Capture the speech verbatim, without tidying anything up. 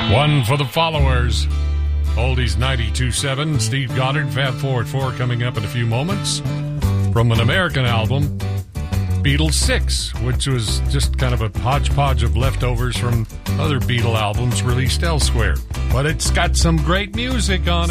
One for the followers. Oldies ninety-two point seven, Steve Goddard, Fab Four at four coming up in a few moments. From an American album, Beatles six, which was just kind of a hodgepodge of leftovers from other Beatle albums released elsewhere. But it's got some great music on it.